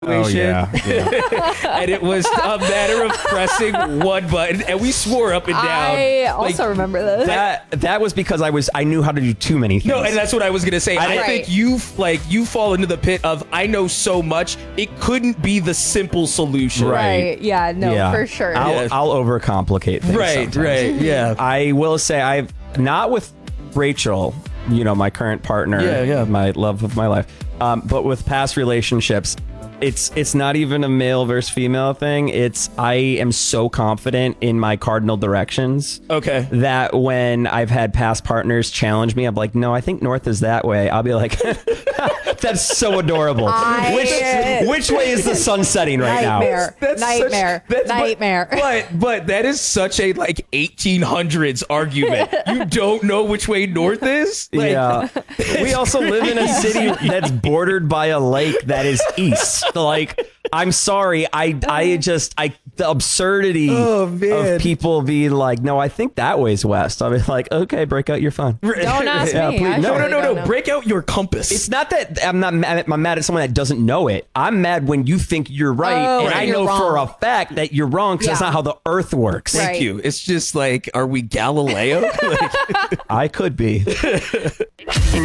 situation. yeah. And it was a matter of pressing one button, and we swore up and down. I also remember this. That was because I knew how to do too many things. No, and that's what I was gonna say. I Right. think you fall into the pit of I know so much. It couldn't be the simple solution. Right. Yeah, no, for sure. I'll overcomplicate things. Right. sometimes. Right. Yeah. I will say I've not with Rachel, my current partner, Yeah. my love of my life, but with past relationships, it's not even a male versus female thing. It's I am so confident in my cardinal directions. Okay. That when I've had past partners challenge me, I'm like, no, I think north is that way. I'll be like, that's so adorable. Which way is the sun setting right Nightmare. now? Nightmare. But that is such a 1800s argument. You don't know which way north is? Yeah. We also live in a city that's bordered by a lake that is east. I'm sorry. The absurdity of people being like, no, I think that way's west. I'll be like, okay, break out your phone. Don't ask Yeah, me. please. I No. surely don't know. Break out your compass. It's not that I'm mad at someone that doesn't know it. I'm mad when you think you're right, Oh, and and I you're know for a wrong. fact that you're wrong because that's Yeah. not how the earth works. Right. Thank you. It's just are we Galileo? I could be.